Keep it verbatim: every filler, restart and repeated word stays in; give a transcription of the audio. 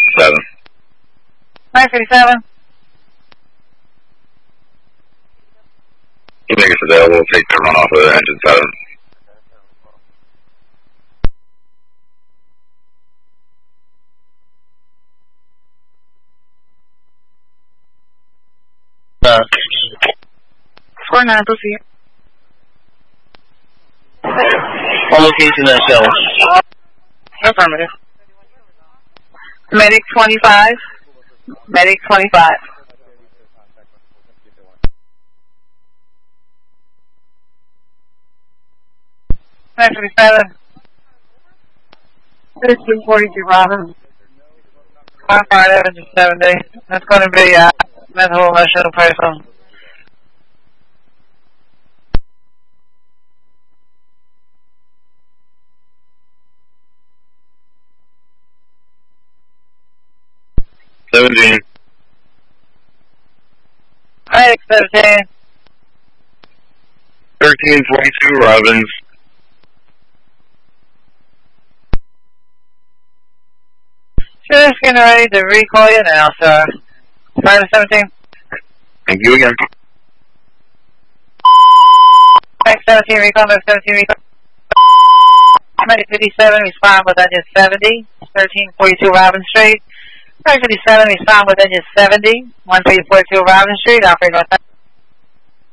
seven. nine fifty-seven. You make us available, take the run off of engine seven. Uh, four nine, proceed. on location at Shell. Affirmative. Medic twenty-five. Medic twenty-five. nine fifty-seven. thirteen forty-two, Robin. Five five engine seventy. That's going to be uh, mental emotional person. Seventeen. Medic seventeen. Thirteen forty-two, Robbins. Just getting ready to recall you now, sir. five seventeen. Thank you again. Medic seventeen, recall, Medic seventeen, recall. Medic fifty-seven, respond with engine seventy. thirteen forty-two, Robin Street. Medic fifty-seven, respond with engine seventy. one three four two, Robin Street, operator.